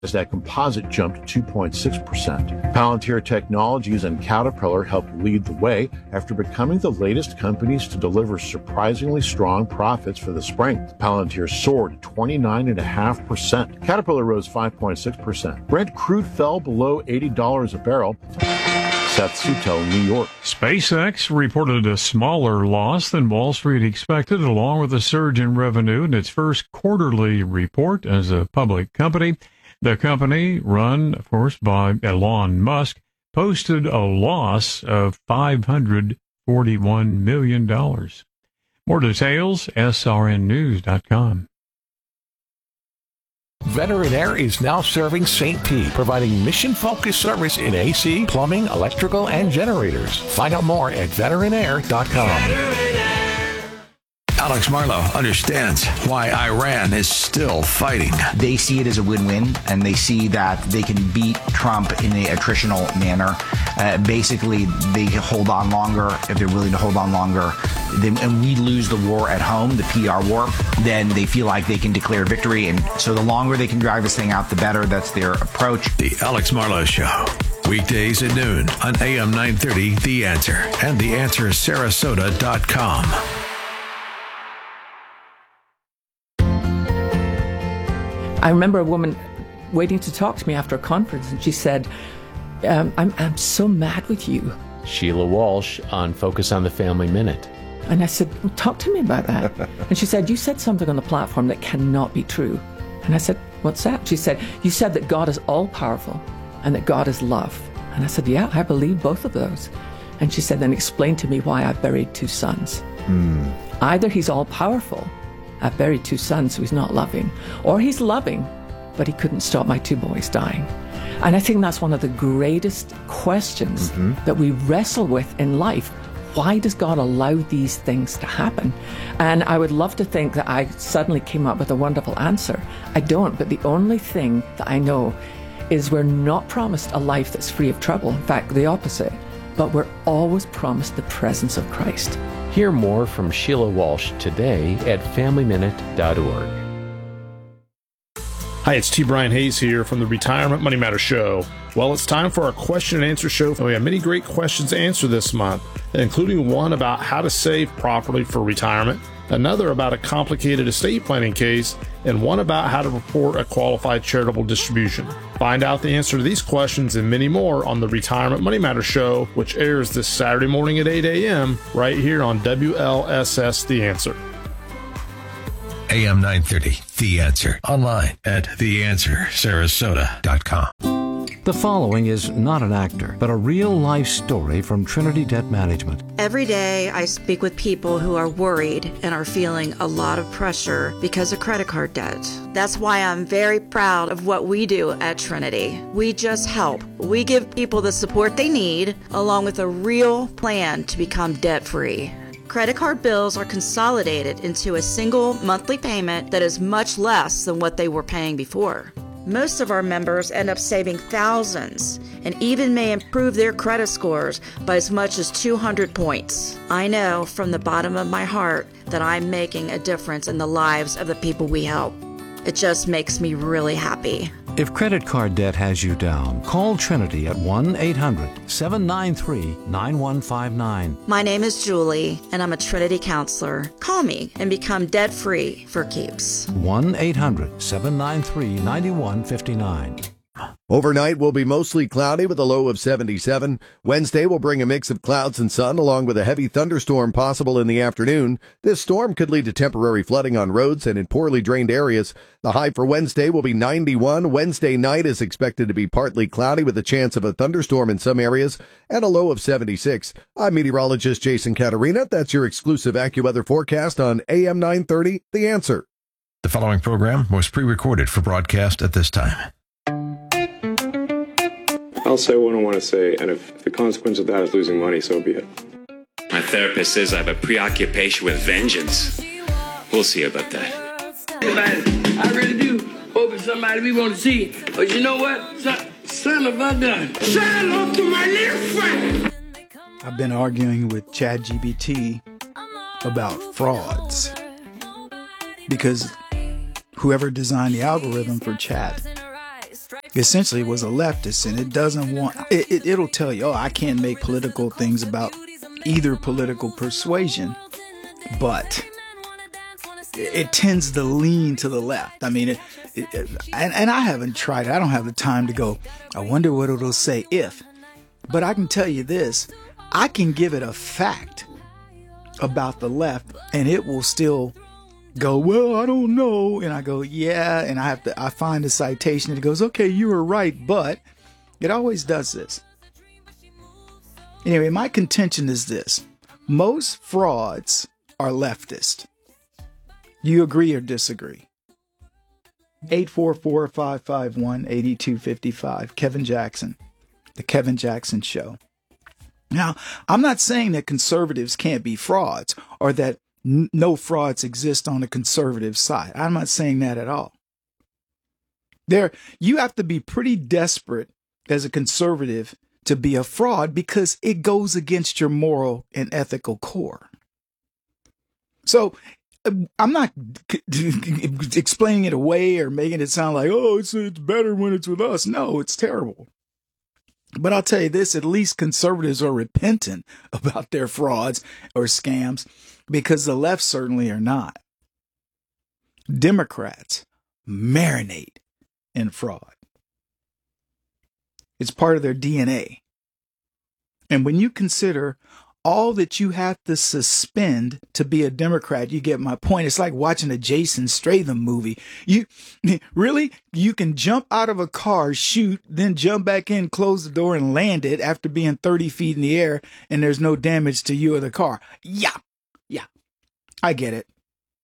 as that composite jumped 2.6%. Palantir Technologies and Caterpillar helped lead the way after becoming the latest companies to deliver surprisingly strong profits for the spring. Palantir soared 29.5%. Caterpillar rose 5.6%. Brent crude fell below $80 a barrel. Seth Sutel, New York. SpaceX reported a smaller loss than Wall Street expected, along with a surge in revenue in its first quarterly report as a public company. The company, run, of course, by Elon Musk, posted a loss of $541 million. More details, srnnews.com. Veteran Air is now serving St. Pete, providing mission-focused service in AC, plumbing, electrical, and generators. Find out more at veteranair.com. Alex Marlow understands why Iran is still fighting. They see it as a win-win, and they see that they can beat Trump in an attritional manner. Basically, they can hold on longer if they're willing to hold on longer. And we lose the war at home, the PR war, then they feel like they can declare victory. And so the longer they can drag this thing out, the better. That's their approach. The Alex Marlow Show. Weekdays at noon on AM 930, The Answer, and TheAnswerSarasota.com. I remember a woman waiting to talk to me after a conference, and she said, I'm so mad with you. Sheila Walsh on Focus on the Family Minute. And I said, well, talk to me about that. And she said, you said something on the platform that cannot be true. And I said, what's that? She said, you said that God is all-powerful and that God is love. And I said, yeah, I believe both of those. And she said, then explain to me why I buried two sons. Either he's all-powerful, I've buried two sons, so he's not loving, or he's loving, but he couldn't stop my two boys dying. And I think that's one of the greatest questions that we wrestle with in life. Why does God allow these things to happen? And I would love to think that I suddenly came up with a wonderful answer. I don't, but the only thing that I know is we're not promised a life that's free of trouble. In fact, the opposite. But we're always promised the presence of Christ. Hear more from Sheila Walsh today at FamilyMinute.org. Hi, it's T. Brian Hayes here from the Retirement Money Matter Show. Well, it's time for our question and answer show. We have many great questions to answer this month, including one about how to save properly for retirement, another about a complicated estate planning case, and one about how to report a qualified charitable distribution. Find out the answer to these questions and many more on the Retirement Money Matter Show, which airs this Saturday morning at 8 a.m. right here on WLSS The Answer. AM 930, The Answer. Online at TheAnswerSarasota.com. The following is not an actor, but a real-life story from Trinity Debt Management. Every day I speak with people who are worried and are feeling a lot of pressure because of credit card debt. That's why I'm very proud of what we do at Trinity. We just help. We give people the support they need, along with a real plan to become debt-free. Credit card bills are consolidated into a single monthly payment that is much less than what they were paying before. Most of our members end up saving thousands and even may improve their credit scores by as much as 200 points. I know from the bottom of my heart that I'm making a difference in the lives of the people we help. It just makes me really happy. If credit card debt has you down, call Trinity at 1-800-793-9159. My name is Julie, and I'm a Trinity counselor. Call me and become debt-free for keeps. 1-800-793-9159. Overnight will be mostly cloudy with a low of 77. Wednesday will bring a mix of clouds and sun along with a heavy thunderstorm possible in the afternoon. This storm could lead to temporary flooding on roads and in poorly drained areas. The high for Wednesday will be 91. Wednesday night is expected to be partly cloudy with a chance of a thunderstorm in some areas and a low of 76. I'm meteorologist Jason Caterina. That's your exclusive AccuWeather forecast on AM 930, The Answer. The following program was pre-recorded for broadcast at this time. I'll say what I want to say, and if the consequence of that is losing money, so be it. My therapist says I have a preoccupation with vengeance. We'll see about that. I really do hope it's somebody we want to see. But you know what? Son of a gun. Say hello to my little friend. I've been arguing with ChatGPT about frauds because whoever designed the algorithm for Chat essentially was a leftist, and it doesn't want it'll tell you, oh, I can't make political things about either political persuasion, but it tends to lean to the left. I mean, and I haven't tried it. I don't have the time to go, I wonder what it'll say if. But I can tell you this, I can give it a fact about the left, and it will still go, well, I don't know. And I go, yeah, and I find a citation, and it goes, okay, you were right, but it always does this. Anyway, my contention is this. Most frauds are leftist. You agree or disagree? 844-551-8255. Kevin Jackson. The Kevin Jackson Show. Now, I'm not saying that conservatives can't be frauds or that no frauds exist on the conservative side. I'm not saying that at all. You have to be pretty desperate as a conservative to be a fraud because it goes against your moral and ethical core. So I'm not explaining it away or making it sound like, oh, it's better when it's with us. No, it's terrible. But I'll tell you this, at least conservatives are repentant about their frauds or scams, because the left certainly are not. Democrats marinate in fraud. It's part of their DNA. And when you consider all that you have to suspend to be a Democrat, you get my point. It's like watching a Jason Statham movie. You can jump out of a car, shoot, then jump back in, close the door, and land it after being 30 feet in the air, and there's no damage to you or the car. Yeah, I get it.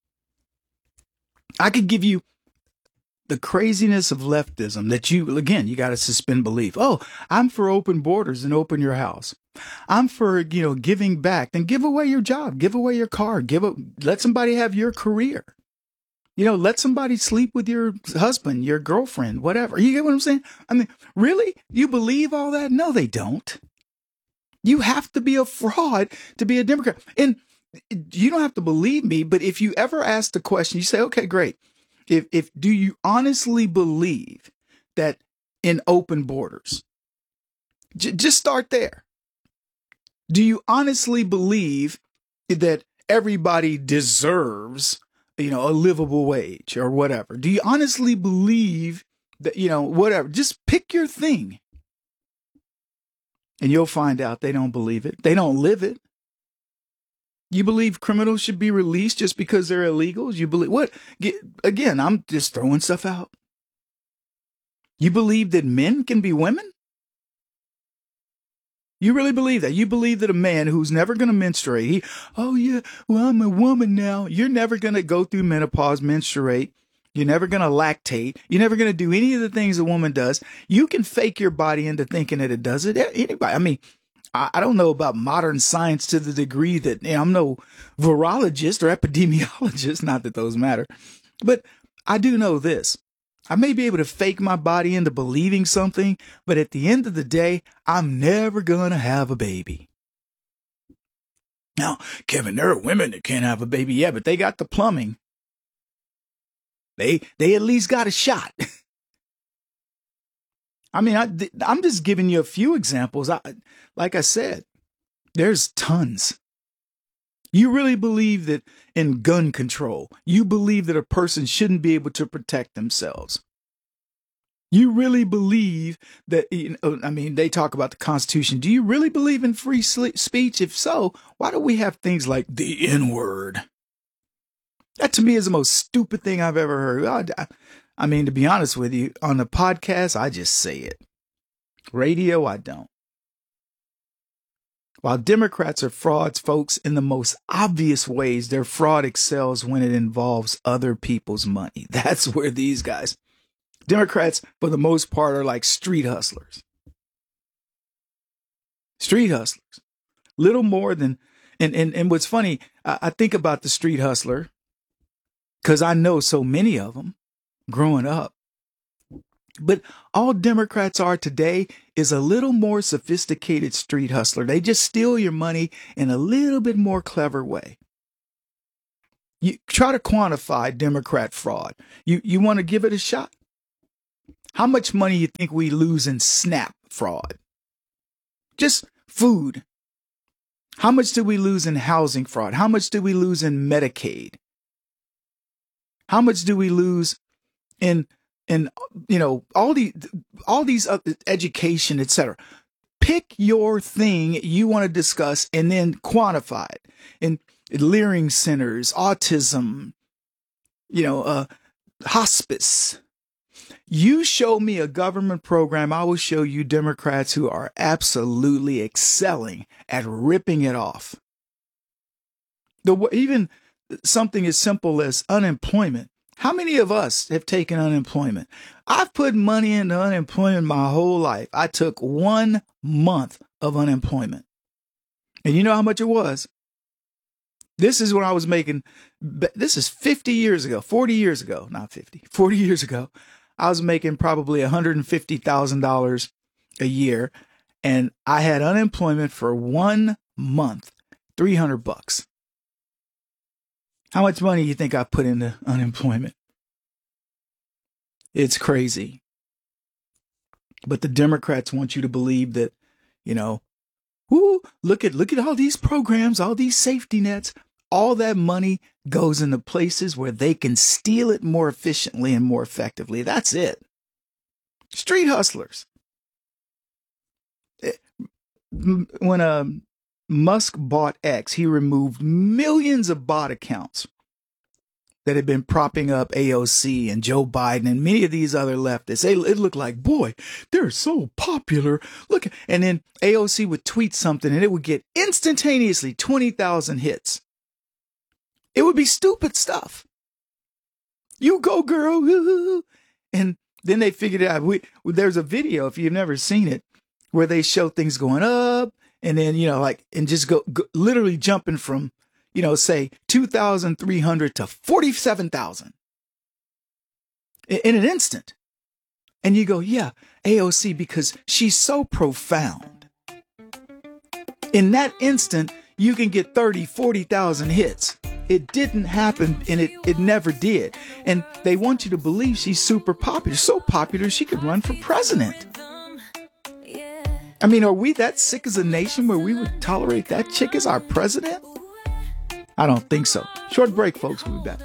I could give you the craziness of leftism that you got to suspend belief. Oh, I'm for open borders and open your house. I'm for, giving back. Then give away your job, give away your car, let somebody have your career. Let somebody sleep with your husband, your girlfriend, whatever. You get what I'm saying? I mean, really? You believe all that? No, they don't. You have to be a fraud to be a Democrat. And you don't have to believe me, but if you ever ask the question, you say, okay, great. If do you honestly believe that in open borders, just start there. Do you honestly believe that everybody deserves, a livable wage or whatever? Do you honestly believe that, whatever? Just pick your thing. And you'll find out they don't believe it. They don't live it. You believe criminals should be released just because they're illegals? You believe what? Again, I'm just throwing stuff out. You believe that men can be women? You really believe that? You believe that a man who's never going to menstruate, I'm a woman now. You're never going to go through menopause, menstruate. You're never going to lactate. You're never going to do any of the things a woman does. You can fake your body into thinking that it does it. Anybody, I mean, I don't know about modern science to the degree that I'm no virologist or epidemiologist, not that those matter, but I do know this. I may be able to fake my body into believing something, but at the end of the day, I'm never going to have a baby. Now, Kevin, there are women that can't have a baby. Yeah, but they got the plumbing. They at least got a shot. I mean, I'm just giving you a few examples. Like I said, there's tons. You really believe that in gun control, you believe that a person shouldn't be able to protect themselves. You really believe that, they talk about the Constitution. Do you really believe in free speech? If so, why do we have things like the N-word? That to me is the most stupid thing I've ever heard. I mean, to be honest with you, on the podcast, I just say it. Radio, I don't. While Democrats are frauds, folks, in the most obvious ways, their fraud excels when it involves other people's money. That's where these guys, Democrats, for the most part, are like street hustlers. Street hustlers. Little more than, and what's funny, I think about the street hustler because I know so many of them growing up. But all Democrats are today is a little more sophisticated street hustler. They just steal your money in a little bit more clever way. You try to quantify Democrat fraud. You want to give it a shot? How much money you think we lose in SNAP fraud? Just food. How much do we lose in housing fraud? How much do we lose in Medicaid? How much do we lose in all these education, etc.? Pick your thing you want to discuss and then quantify it. In Leering centers, autism, hospice. You show me a government program, I will show you Democrats who are absolutely excelling at ripping it off. Even something as simple as unemployment. How many of us have taken unemployment? I've put money into unemployment my whole life. I took 1 month of unemployment. And you know how much it was? This is when I was making, this is 40 years ago, not 50, 40 years ago. I was making probably $150,000 a year, and I had unemployment for 1 month, $300. How much money do you think I put into unemployment? It's crazy. But the Democrats want you to believe that, look at all these programs, all these safety nets. All that money goes into places where they can steal it more efficiently and more effectively. That's it. Street hustlers. When Musk bought X, he removed millions of bot accounts that had been propping up AOC and Joe Biden and many of these other leftists. It looked like, boy, they're so popular. Look, and then AOC would tweet something and it would get instantaneously 20,000 hits. It would be stupid stuff. You go, girl. And then they figured it out. There's a video, if you've never seen it, where they show things going up and then, and just go literally jumping from, say 2,300 to 47,000 in an instant. And you go, yeah, AOC, because she's so profound. In that instant, you can get 30, 40,000 hits. It didn't happen, and it never did. And they want you to believe she's super popular. So popular, she could run for president. I mean, are we that sick as a nation where we would tolerate that chick as our president? I don't think so. Short break, folks. We'll be back.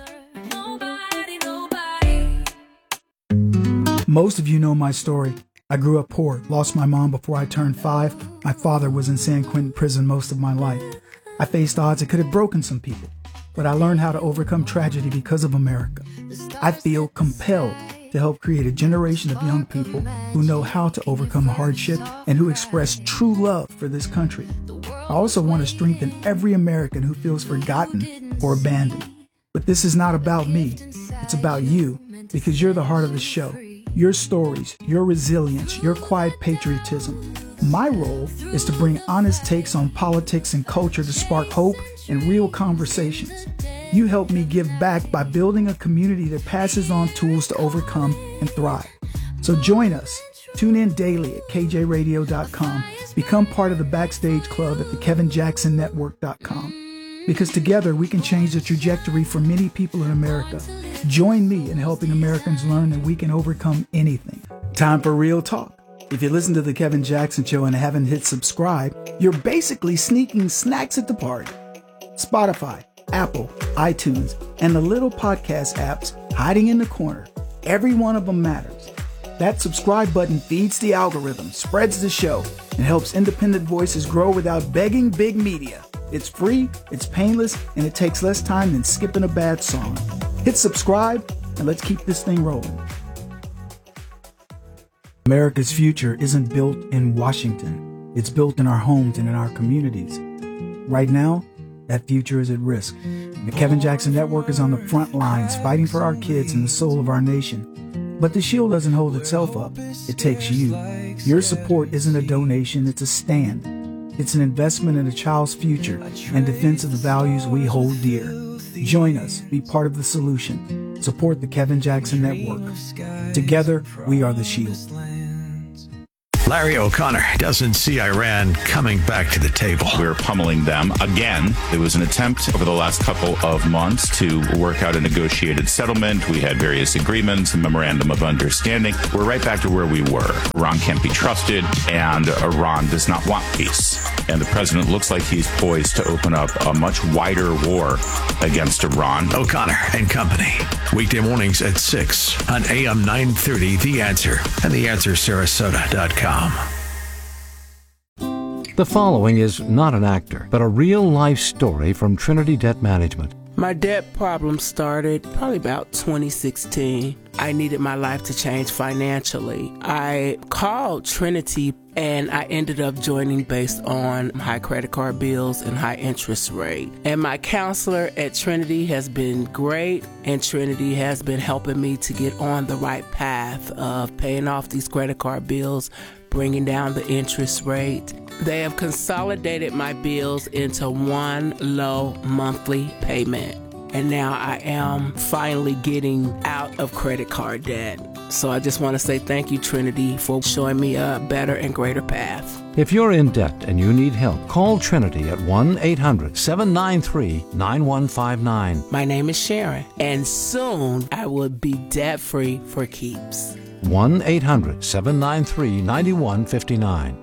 Most of you know my story. I grew up poor, lost my mom before I turned 5. My father was in San Quentin prison most of my life. I faced odds that could have broken some people, but I learned how to overcome tragedy because of America. I feel compelled to help create a generation of young people who know how to overcome hardship and who express true love for this country. I also want to strengthen every American who feels forgotten or abandoned. But this is not about me. It's about you, because you're the heart of the show. Your stories, your resilience, your quiet patriotism. My role is to bring honest takes on politics and culture to spark hope and real conversations. You help me give back by building a community that passes on tools to overcome and thrive. So join us. Tune in daily at kjradio.com. Become part of the Backstage Club at thekevinjacksonnetwork.com. Because together we can change the trajectory for many people in America. Join me in helping Americans learn that we can overcome anything. Time for real talk. If you listen to The Kevin Jackson Show and haven't hit subscribe, you're basically sneaking snacks at the party. Spotify, Apple, iTunes, and the little podcast apps hiding in the corner. Every one of them matters. That subscribe button feeds the algorithm, spreads the show, and helps independent voices grow without begging big media. It's free, it's painless, and it takes less time than skipping a bad song. Hit subscribe, and let's keep this thing rolling. America's future isn't built in Washington. It's built in our homes and in our communities. Right now, that future is at risk. The Kevin Jackson Network is on the front lines fighting for our kids and the soul of our nation. But the shield doesn't hold itself up. It takes you. Your support isn't a donation, it's a stand. It's an investment in a child's future and defense of the values we hold dear. Join us. Be part of the solution. Support the Kevin Jackson Network. Together, we are the shield. Larry O'Connor doesn't see Iran coming back to the table. We're pummeling them again. There was an attempt over the last couple of months to work out a negotiated settlement. We had various agreements, a memorandum of understanding. We're right back to where we were. Iran can't be trusted, and Iran does not want peace. And the president looks like he's poised to open up a much wider war against Iran. O'Connor and Company. Weekday mornings at 6 on AM 930 The Answer and theanswersarasota.com. The following is not an actor, but a real-life story from Trinity Debt Management. My debt problem started probably about 2016. I needed my life to change financially. I called Trinity and I ended up joining based on high credit card bills and high interest rate. And my counselor at Trinity has been great, and Trinity has been helping me to get on the right path of paying off these credit card bills, bringing down the interest rate. They have consolidated my bills into one low monthly payment. And now I am finally getting out of credit card debt. So I just want to say thank you, Trinity, for showing me a better and greater path. If you're in debt and you need help, call Trinity at 1-800-793-9159. My name is Sharon, and soon I will be debt-free for keeps. 1-800-793-9159.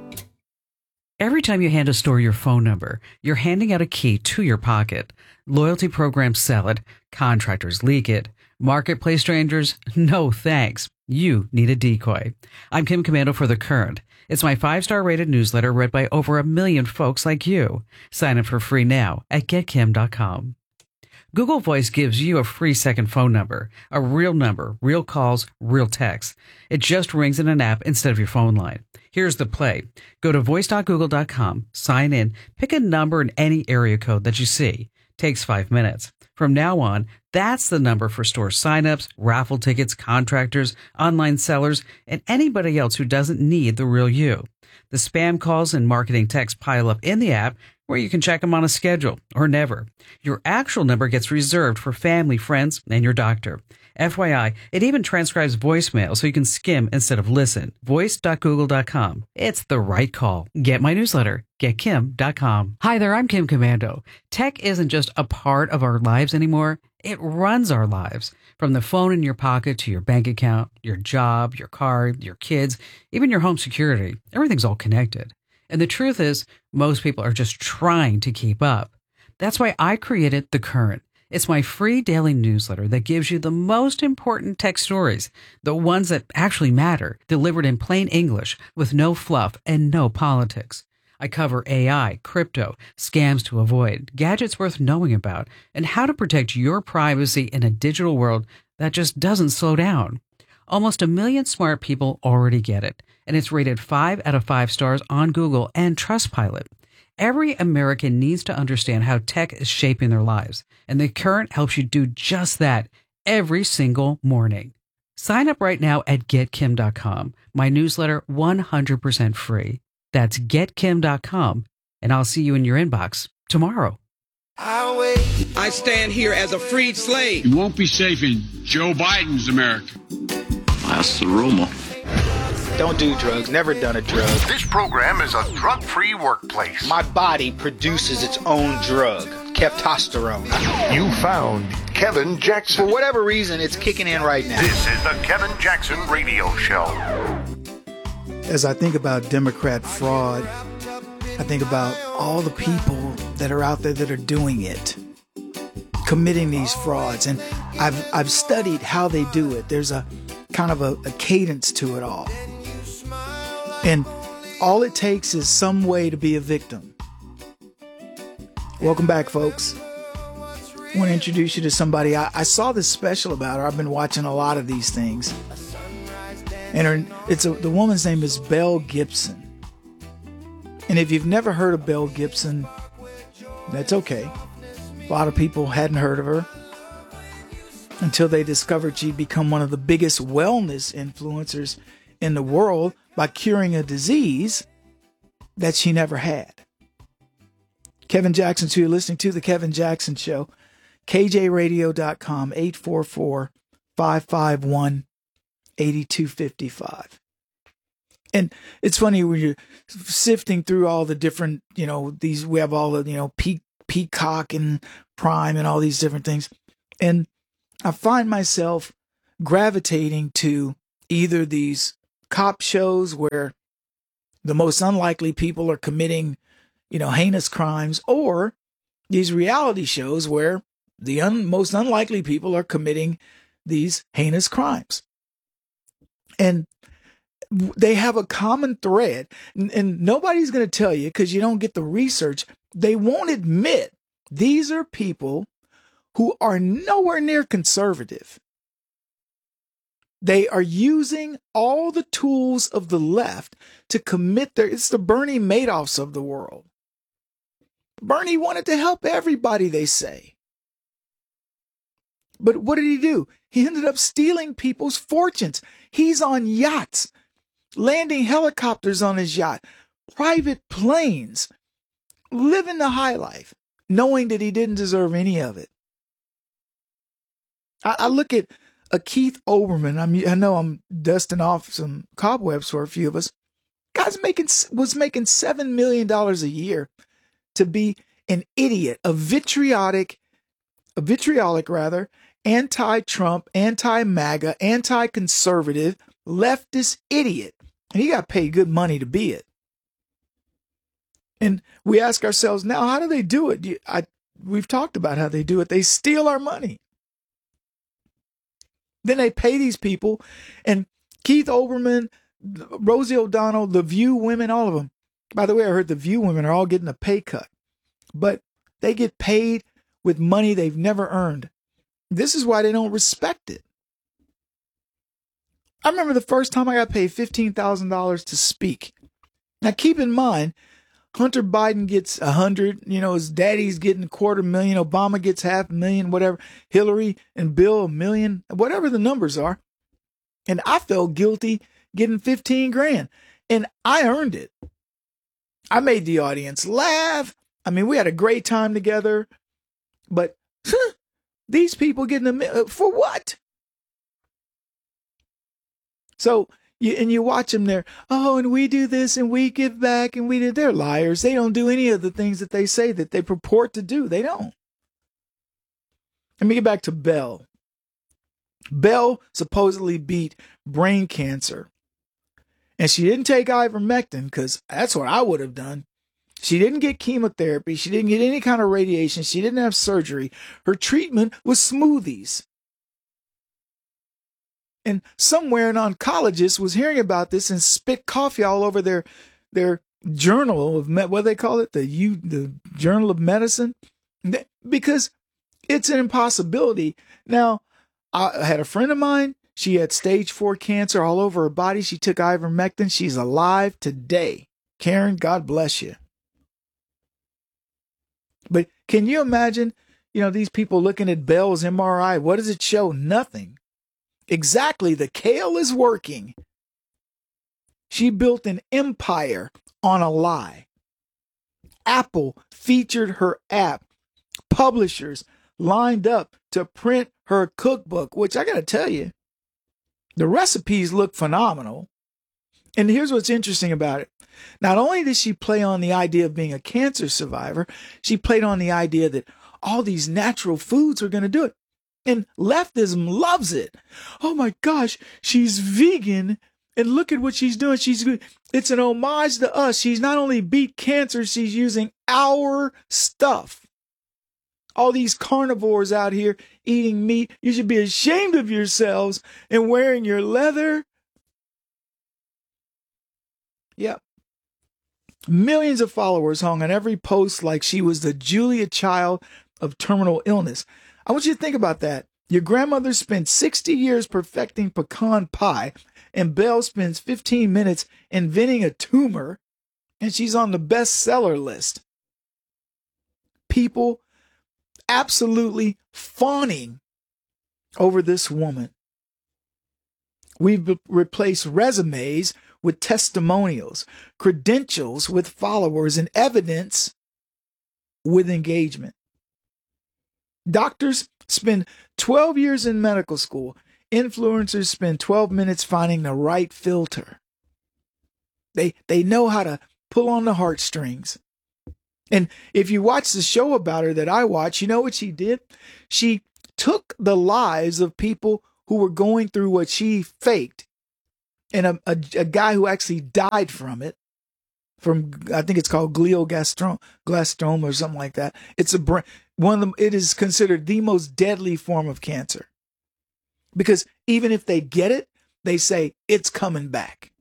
Every time you hand a store your phone number, you're handing out a key to your pocket. Loyalty programs sell it. Contractors leak it. Marketplace strangers, no thanks. You need a decoy. I'm Kim Commando for The Current. It's my 5-star rated newsletter read by over 1 million folks like you. Sign up for free now at getkim.com. Google Voice gives you a free second phone number, a real number, real calls, real texts. It just rings in an app instead of your phone line. Here's the play. Go to voice.google.com, sign in, pick a number in any area code that you see. Takes 5 minutes. From now on, that's the number for store signups, raffle tickets, contractors, online sellers, and anybody else who doesn't need the real you. The spam calls and marketing texts pile up in the app where you can check them on a schedule or never. Your actual number gets reserved for family, friends, and your doctor. FYI, it even transcribes voicemail so you can skim instead of listen. Voice.google.com. It's the right call. Get my newsletter. GetKim.com. Hi there, I'm Kim Commando. Tech isn't just a part of our lives anymore. It runs our lives. From the phone in your pocket to your bank account, your job, your car, your kids, even your home security. Everything's all connected. And the truth is, most people are just trying to keep up. That's why I created The Current. It's my free daily newsletter that gives you the most important tech stories, the ones that actually matter, delivered in plain English with no fluff and no politics. I cover AI, crypto, scams to avoid, gadgets worth knowing about, and how to protect your privacy in a digital world that just doesn't slow down. Almost 1 million smart people already get it, and it's rated 5 out of 5 stars on Google and Trustpilot. Every American needs to understand how tech is shaping their lives, and The Current helps you do just that every single morning. Sign up right now at getkim.com. My newsletter 100% free. That's getkim.com, and I'll see you in your inbox tomorrow. I stand here as a freed slave. You won't be safe in Joe Biden's America. That's the rumor. Don't do drugs. Never done a drug. This program is a drug-free workplace. My body produces its own drug, testosterone. You found Kevin Jackson. For whatever reason, it's kicking in right now. This is the Kevin Jackson Radio Show. As I think about Democrat fraud, I think about all the people that are out there that are doing it, committing these frauds. And I've studied how they do it. There's a kind of a cadence to it all. And all it takes is some way to be a victim. Welcome back, folks. I want to introduce you to somebody. I saw this special about her. I've been watching a lot of these things. And the woman's name is Belle Gibson. And if you've never heard of Belle Gibson, that's okay. A lot of people hadn't heard of her until they discovered she'd become one of the biggest wellness influencers in the world by curing a disease that she never had. Kevin Jackson, who you're listening to, The Kevin Jackson Show, KJRadio.com, 844-551-8255. And it's funny when you're sifting through all the different, we have all the, Peacock and Prime and all these different things. And I find myself gravitating to either these cop shows where the most unlikely people are committing, heinous crimes, or these reality shows where the most unlikely people are committing these heinous crimes. And they have a common thread, and nobody's going to tell you because you don't get the research. They won't admit these are people who are nowhere near conservative. They are using all the tools of the left to commit it's the Bernie Madoffs of the world. Bernie wanted to help everybody, they say. But what did he do? He ended up stealing people's fortunes. He's on yachts, landing helicopters on his yacht, private planes, living the high life, knowing that he didn't deserve any of it. I look at a Keith Olbermann. I know I'm dusting off some cobwebs for a few of us. Guy's was making $7 million a year to be an idiot, a vitriolic, anti-Trump, anti-MAGA, anti-conservative, leftist idiot. And he got paid good money to be it. And we ask ourselves now, how do they do it? We've talked about how they do it. They steal our money. Then they pay these people, and Keith Olbermann, Rosie O'Donnell, The View women, all of them. By the way, I heard The View women are all getting a pay cut, but they get paid with money they've never earned. This is why they don't respect it. I remember the first time I got paid $15,000 to speak. Now, keep in mind, Hunter Biden gets 100, his daddy's getting $250,000, Obama gets $500,000, whatever, Hillary and Bill $1 million, whatever the numbers are. And I felt guilty getting $15,000, and I earned it. I made the audience laugh. I mean, we had a great time together, but these people getting for what? So, you watch them there, and we do this and we give back and we do. They're liars. They don't do any of the things that they say that they purport to do. They don't. Let me get back to Bell. Bell supposedly beat brain cancer. And she didn't take ivermectin because that's what I would have done. She didn't get chemotherapy. She didn't get any kind of radiation. She didn't have surgery. Her treatment was smoothies. And somewhere an oncologist was hearing about this and spit coffee all over their journal of what do they call it? The Journal of Medicine, because it's an impossibility. Now, I had a friend of mine. She had stage 4 cancer all over her body. She took ivermectin. She's alive today. Karen, God bless you. But can you imagine, these people looking at Bell's MRI? What does it show? Nothing. Exactly. The kale is working. She built an empire on a lie. Apple featured her app. Publishers lined up to print her cookbook, which I got to tell you, the recipes look phenomenal. And here's what's interesting about it. Not only did she play on the idea of being a cancer survivor, she played on the idea that all these natural foods are going to do it. And leftism loves it. Oh my gosh, she's vegan. And look at what she's doing. It's an homage to us. She's not only beat cancer, she's using our stuff. All these carnivores out here eating meat. You should be ashamed of yourselves and wearing your leather. Yep. Millions of followers hung on every post like she was the Julia Child of terminal illness. I want you to think about that. Your grandmother spent 60 years perfecting pecan pie, and Belle spends 15 minutes inventing a tumor, and she's on the bestseller list. People absolutely fawning over this woman. We've replaced resumes with testimonials, credentials with followers, and evidence with engagement. Doctors spend 12 years in medical school. Influencers spend 12 minutes finding the right filter. They know how to pull on the heartstrings. And if you watch the show about her that I watch, you know what she did? She took the lives of people who were going through what she faked, and a guy who actually died from it, from, I think it's called glioblastoma or something like that. It's it is considered the most deadly form of cancer, because even if they get it, they say it's coming back.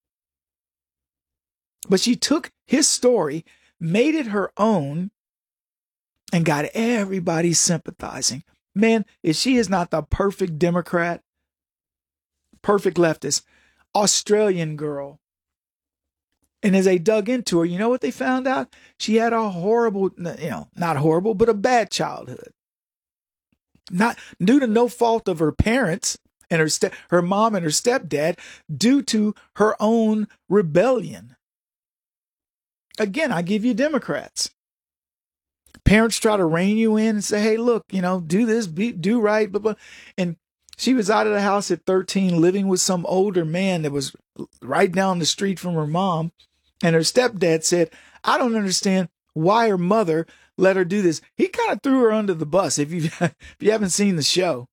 But she took his story, made it her own, and got everybody sympathizing. Man, if she is not the perfect Democrat, perfect leftist, Australian girl. And as they dug into her, you know what they found out? She had a horrible, not horrible, but a bad childhood. Not due to no fault of her parents and her mom and her stepdad, due to her own rebellion. Again, I give you Democrats. Parents try to rein you in and say, hey, look, do this, do right, blah, blah. And she was out of the house at 13, living with some older man that was right down the street from her mom. And her stepdad said, I don't understand why her mother let her do this. He kind of threw her under the bus, if you haven't seen the show.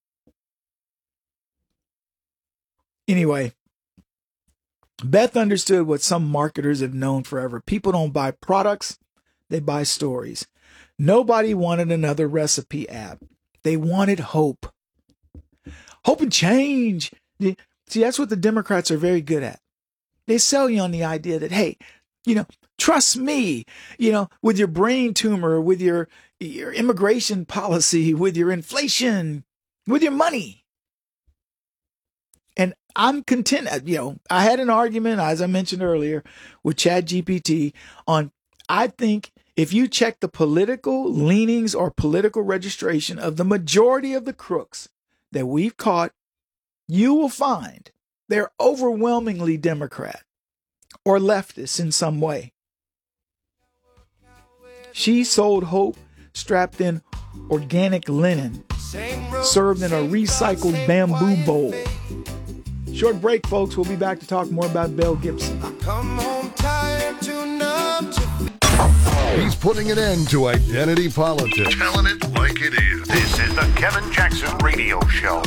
Anyway, Beth understood what some marketers have known forever. People don't buy products, they buy stories. Nobody wanted another recipe app. They wanted hope. Hope and change. See, that's what the Democrats are very good at. They sell you on the idea that, hey, trust me, with your brain tumor, with your immigration policy, with your inflation, with your money. And I'm content. I had an argument, as I mentioned earlier, with ChatGPT on, I think if you check the political leanings or political registration of the majority of the crooks that we've caught, you will find they're overwhelmingly Democrat or leftist in some way. She sold hope strapped in organic linen, served in a recycled bamboo bowl. Short break, folks. We'll be back to talk more about Belle Gibson. He's putting an end to identity politics. Telling it like it is. This is the Kevin Jackson Radio Show.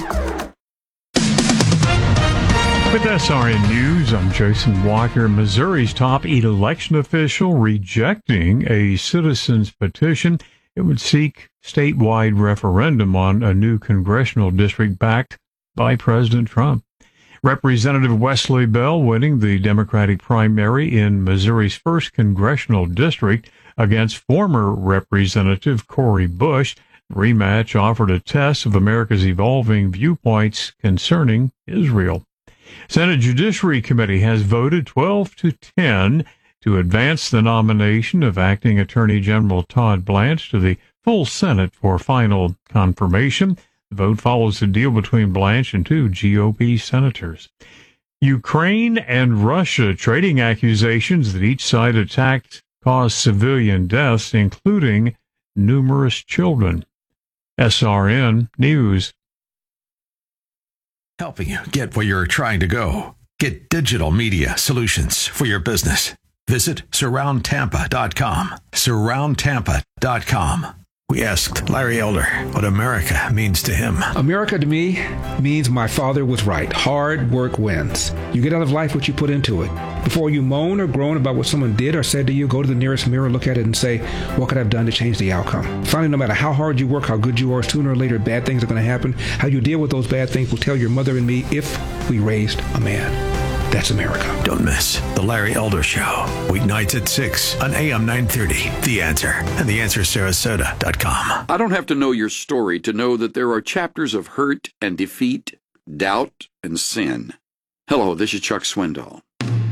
With SRN News, I'm Jason Walker. Missouri's top election official rejecting a citizen's petition. It would seek statewide referendum on a new congressional district backed by President Trump. Representative Wesley Bell winning the Democratic primary in Missouri's first congressional district against former Representative Cori Bush. The rematch offered a test of America's evolving viewpoints concerning Israel. Senate Judiciary Committee has voted 12-10 to advance the nomination of Acting Attorney General Todd Blanche to the full Senate for final confirmation. The vote follows a deal between Blanche and two GOP senators. Ukraine and Russia trading accusations that each side attacked caused civilian deaths, including numerous children. SRN News. Helping you get where you're trying to go. Get digital media solutions for your business. Visit surroundtampa.com. Surroundtampa.com. We asked Larry Elder what America means to him. America to me means my father was right. Hard work wins. You get out of life what you put into it. Before you moan or groan about what someone did or said to you, go to the nearest mirror, look at it and say, what could I have done to change the outcome? Finally, no matter how hard you work, how good you are, sooner or later bad things are going to happen. How you deal with those bad things will tell your mother and me if we raised a man. That's America. Don't miss The Larry Elder Show. Weeknights at 6 on AM 930. The Answer and TheAnswerSarasota.com. I don't have to know your story to know that there are chapters of hurt and defeat, doubt and sin. Hello, this is Chuck Swindoll.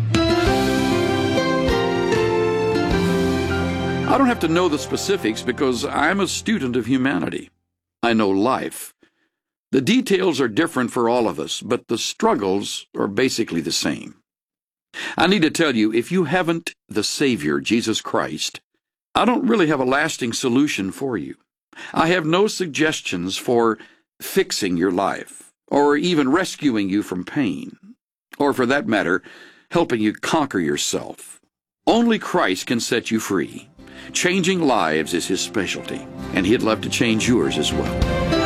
I don't have to know the specifics because I'm a student of humanity. I know life. The details are different for all of us, but the struggles are basically the same. I need to tell you, if you haven't the Savior, Jesus Christ, I don't really have a lasting solution for you. I have no suggestions for fixing your life, or even rescuing you from pain, or for that matter, helping you conquer yourself. Only Christ can set you free. Changing lives is his specialty, and he'd love to change yours as well.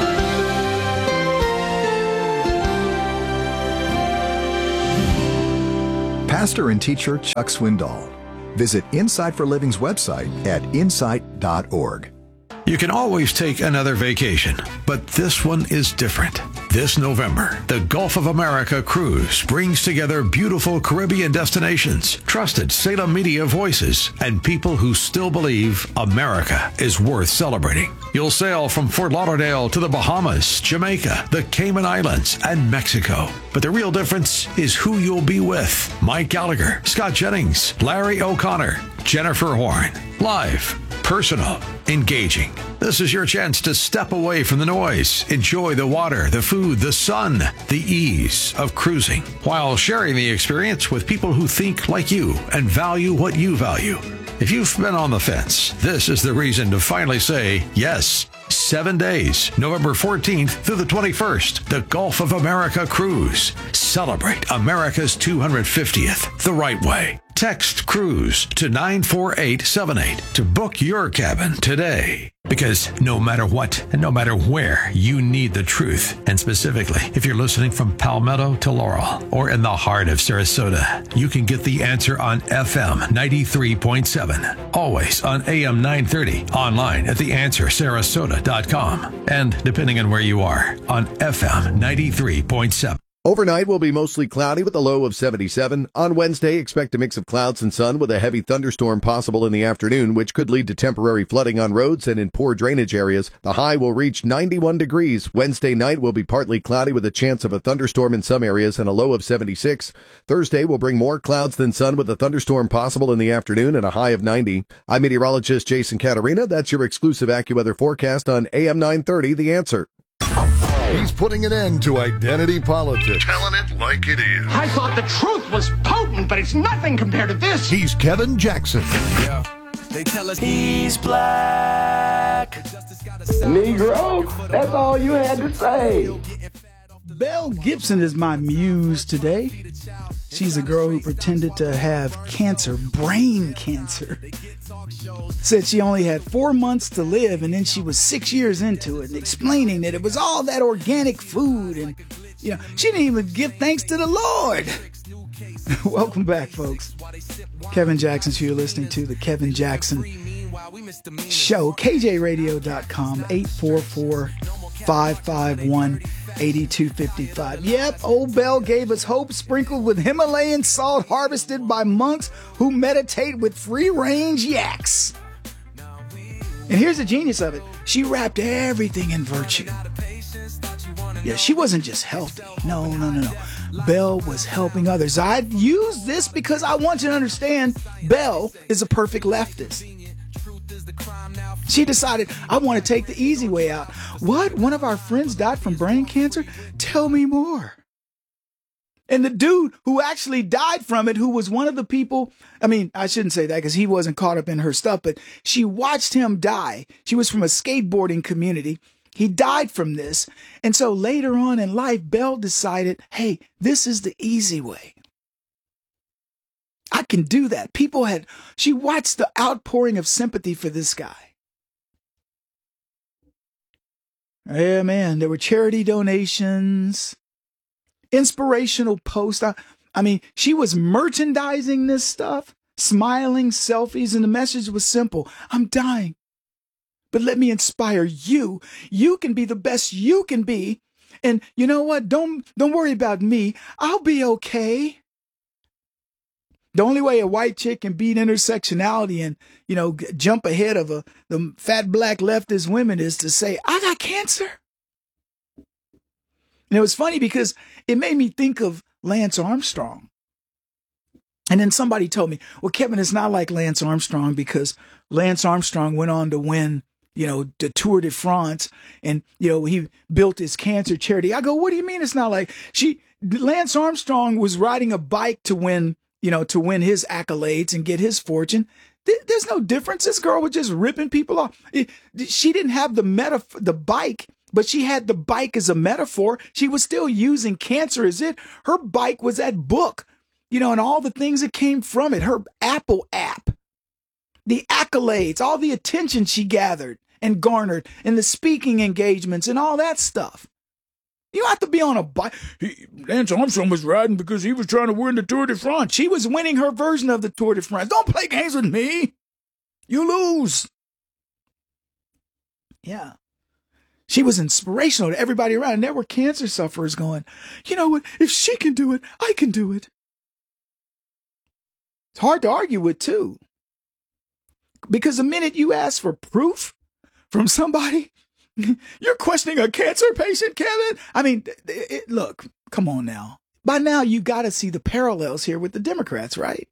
Pastor and teacher Chuck Swindoll. Visit Insight for Living's website at insight.org. You can always take another vacation, but this one is different. This November, the Gulf of America Cruise brings together beautiful Caribbean destinations, trusted Salem media voices, and people who still believe America is worth celebrating. You'll sail from Fort Lauderdale to the Bahamas, Jamaica, the Cayman Islands, and Mexico. But the real difference is who you'll be with. Mike Gallagher, Scott Jennings, Larry O'Connor, Jennifer Horn. Live, personal, engaging. This is your chance to step away from the noise, enjoy the water, the food, the sun, the ease of cruising, while sharing the experience with people who think like you and value what you value. If you've been on the fence, this is the reason to finally say yes. 7 days, November 14th through the 21st, the Gulf of America Cruise. Celebrate America's 250th the right way. Text CRUISE to 94878 to book your cabin today. Because no matter what and no matter where, you need the truth. And specifically, if you're listening from Palmetto to Laurel or in the heart of Sarasota, you can get the answer on FM 93.7. Always on AM 930. Online at theanswersarasota.com. And depending on where you are, on FM 93.7. Overnight will be mostly cloudy with a low of 77. On Wednesday, expect a mix of clouds and sun with a heavy thunderstorm possible in the afternoon, which could lead to temporary flooding on roads and in poor drainage areas. The high will reach 91 degrees. Wednesday night will be partly cloudy with a chance of a thunderstorm in some areas and a low of 76. Thursday will bring more clouds than sun with a thunderstorm possible in the afternoon and a high of 90. I'm meteorologist Jason Catarina. That's your exclusive AccuWeather forecast on AM 930, The Answer. He's putting an end to identity politics. Telling it like it is. I thought the truth was potent, but it's nothing compared to this. He's Kevin Jackson. Yeah. They tell us he's black. Negro, that's all you had to say. Belle Gibson is my muse today. She's a girl who pretended to have cancer, brain cancer. Said she only had 4 months to live, and then she was 6 years into it, and explaining that it was all that organic food, and she didn't even give thanks to the Lord. Welcome back, folks. Kevin Jackson, so you're listening to the Kevin Jackson Show. KJRadio.com, 844-551-8255. Yep, old Belle gave us hope, sprinkled with Himalayan salt harvested by monks who meditate with free-range yaks. And here's the genius of it. She wrapped everything in virtue. Yeah, she wasn't just healthy. No. Belle was helping others. I use this because I want you to understand Belle is a perfect leftist. She decided, I want to take the easy way out. What? One of our friends died from brain cancer? Tell me more. And the dude who actually died from it, who was one of the people, I shouldn't say that because he wasn't caught up in her stuff, but she watched him die. She was from a skateboarding community. He died from this. And so later on in life, Belle decided, hey, this is the easy way. I can do that. She watched the outpouring of sympathy for this guy. Yeah, man, there were charity donations, inspirational posts. She was merchandising this stuff, smiling, selfies, and the message was simple. I'm dying, but let me inspire you. You can be the best you can be. And you know what? Don't worry about me. I'll be okay. The only way a white chick can beat intersectionality and, jump ahead of the fat black leftist women is to say, I got cancer. And it was funny because it made me think of Lance Armstrong. And then somebody told me, well, Kevin, it's not like Lance Armstrong because Lance Armstrong went on to win, the Tour de France and, he built his cancer charity. I go, what do you mean it's not like Lance Armstrong was riding a bike to win his accolades and get his fortune. There's no difference. This girl was just ripping people off. She didn't have the bike, but she had the bike as a metaphor. She was still using cancer as it. Her bike was that book, and all the things that came from it, her Apple app, the accolades, all the attention she gathered and garnered, and the speaking engagements and all that stuff. You don't have to be on a bike. Lance Armstrong was riding because he was trying to win the Tour de France. She was winning her version of the Tour de France. Don't play games with me. You lose. Yeah. She was inspirational to everybody around. And there were cancer sufferers going, you know what? If she can do it, I can do it. It's hard to argue with, too. Because the minute you ask for proof from somebody, you're questioning a cancer patient, Kevin? I mean, look, come on now. By now, you got to see the parallels here with the Democrats, right?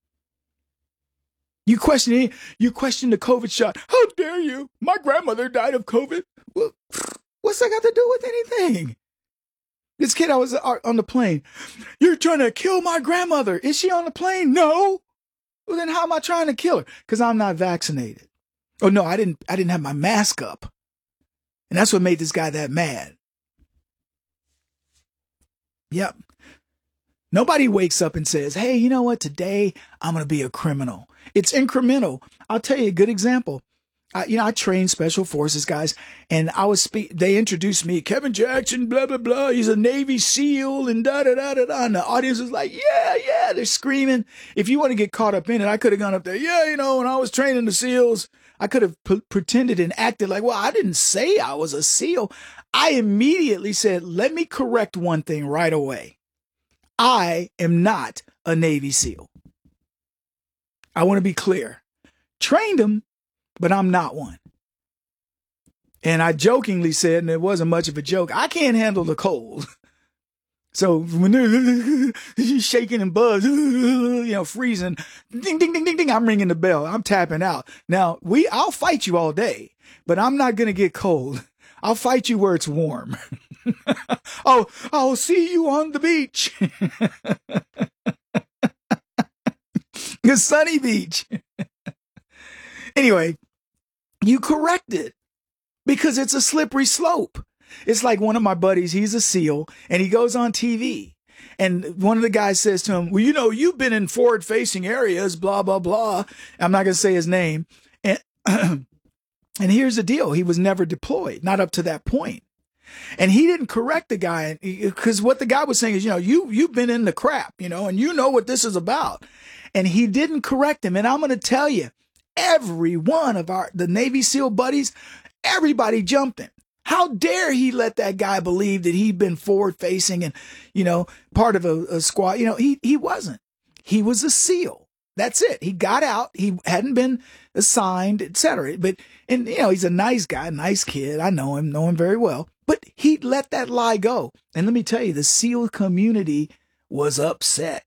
You question the COVID shot. How dare you? My grandmother died of COVID. Well, what's that got to do with anything? This kid, I was on the plane. You're trying to kill my grandmother. Is she on the plane? No. Well, then how am I trying to kill her? Because I'm not vaccinated. Oh, no, I didn't have my mask up. And that's what made this guy that mad. Yep. Nobody wakes up and says, hey, you know what? Today, I'm going to be a criminal. It's incremental. I'll tell you a good example. I train special forces guys, and they introduced me, Kevin Jackson, blah, blah, blah. He's a Navy SEAL and da-da-da-da-da. And the audience was like, yeah, they're screaming. If you want to get caught up in it, I could have gone up there. Yeah, when I was training the SEALs, I could have pretended and acted like, well, I didn't say I was a SEAL. I immediately said, let me correct one thing right away. I am not a Navy SEAL. I want to be clear. Trained them, but I'm not one. And I jokingly said, and it wasn't much of a joke, I can't handle the cold. So when they're shaking and buzz, freezing, ding, ding, ding, ding, ding, I'm ringing the bell. I'm tapping out. Now, I'll fight you all day, but I'm not going to get cold. I'll fight you where it's warm. I'll see you on the beach. The sunny beach. Anyway, you correct it because it's a slippery slope. It's like one of my buddies, he's a SEAL, and he goes on TV. And one of the guys says to him, well, you've been in forward-facing areas, blah, blah, blah. I'm not going to say his name. And, and here's the deal. He was never deployed, not up to that point. And he didn't correct the guy because what the guy was saying is, you've been in the crap, and you know what this is about. And he didn't correct him. And I'm going to tell you, every one of the Navy SEAL buddies, everybody jumped him. How dare he let that guy believe that he'd been forward facing and, part of a squad. He wasn't. He was a SEAL. That's it. He got out. He hadn't been assigned, etc. But he's a nice guy, nice kid. I know him very well. But he let that lie go. And let me tell you, the SEAL community was upset.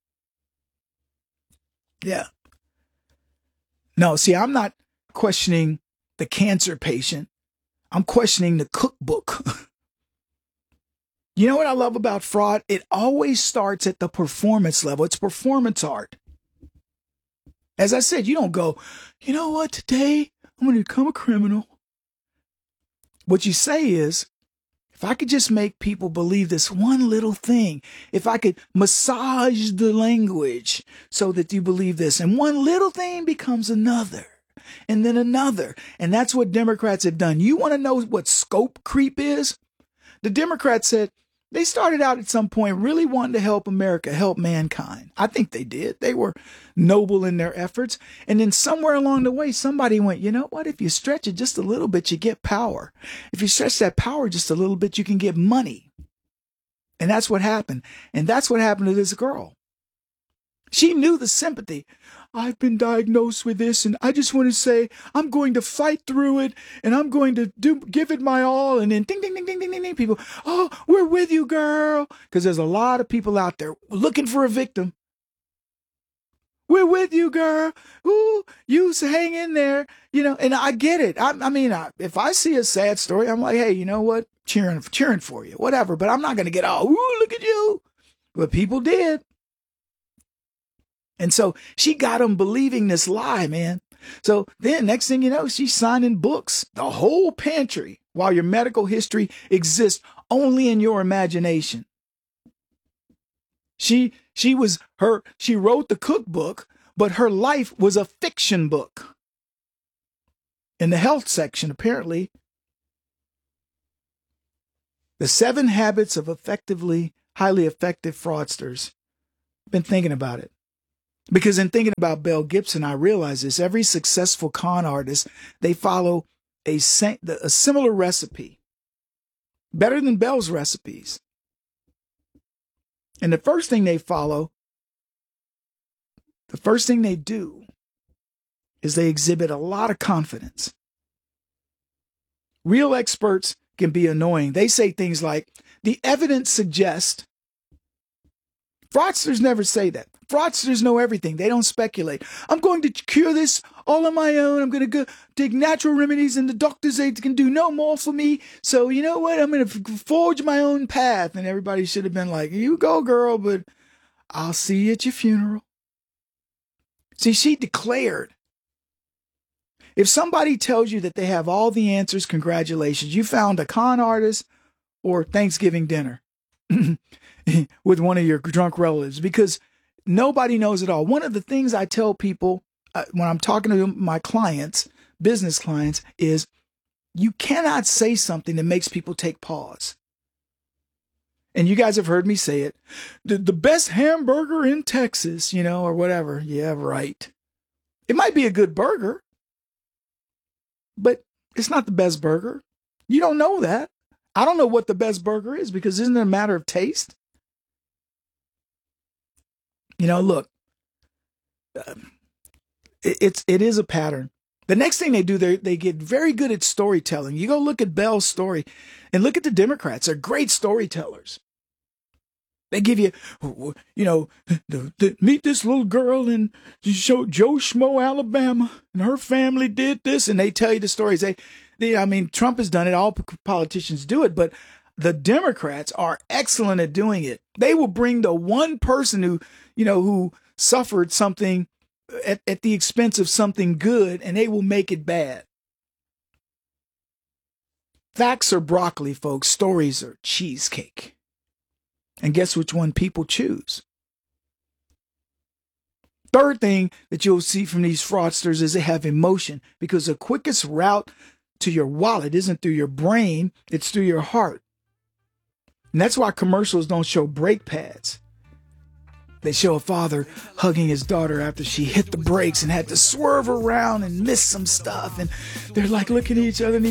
Yeah. No, see, I'm not questioning the cancer patient. I'm questioning the cookbook. You know what I love about fraud? It always starts at the performance level. It's performance art. As I said, you don't go, you know what, today I'm going to become a criminal. What you say is, if I could just make people believe this one little thing, if I could massage the language so that you believe this, and one little thing becomes another, and then another. And that's what Democrats have done. You want to know what scope creep is? The Democrats said they started out at some point really wanting to help America, help mankind. I think they did. They were noble in their efforts. And then somewhere along the way, somebody went, you know what? If you stretch it just a little bit, you get power. If you stretch that power just a little bit, you can get money. And that's what happened. And that's what happened to this girl. She knew the sympathy. I've been diagnosed with this, and I just want to say I'm going to fight through it, and I'm going to give it my all. And then ding, ding, ding, ding, ding, ding, ding. People, oh, we're with you, girl. Because there's a lot of people out there looking for a victim. We're with you, girl. Ooh, you hang in there. And I get it. I mean, if I see a sad story, I'm like, hey, you know what? Cheering for you, whatever. But I'm not going to get, ooh, look at you. But people did. And so she got them believing this lie, man. So then next thing you know, she's signing books, the whole pantry, while your medical history exists only in your imagination. She She wrote the cookbook, but her life was a fiction book. In the health section, apparently, the 7 habits of highly effective fraudsters. I've been thinking about it. Because in thinking about Belle Gibson, I realized this. Every successful con artist, they follow a similar recipe. Better than Belle's recipes. And the first thing they do is they exhibit a lot of confidence. Real experts can be annoying. They say things like, the evidence suggests. Fraudsters never say that. Fraudsters know everything. They don't speculate. I'm going to cure this all on my own. I'm going to go take natural remedies and the doctors, they can do no more for me. So you know what? I'm going to forge my own path. And everybody should have been like, you go, girl, but I'll see you at your funeral. See, she declared. If somebody tells you that they have all the answers, congratulations. You found a con artist or Thanksgiving dinner with one of your drunk relatives, because nobody knows it all. One of the things I tell people when I'm talking to my clients, business clients, is you cannot say something that makes people take pause. And you guys have heard me say it. The best hamburger in Texas, or whatever. Yeah, right. It might be a good burger, but it's not the best burger. You don't know that. I don't know what the best burger is, because isn't it a matter of taste? Look, it is a pattern. The next thing they do, they get very good at storytelling. You go look at Belle's story and look at the Democrats. They're great storytellers. They give you, meet this little girl in Joe Schmo, Alabama, and her family did this, and they tell you the stories. Trump has done it. All politicians do it, but the Democrats are excellent at doing it. They will bring the one person who suffered something at the expense of something good, and they will make it bad. Facts are broccoli, folks. Stories are cheesecake. And guess which one people choose? Third thing that you'll see from these fraudsters is they have emotion, because the quickest route to your wallet isn't through your brain, it's through your heart. And that's why commercials don't show brake pads. They show a father hugging his daughter after she hit the brakes and had to swerve around and miss some stuff. And they're like looking at each other and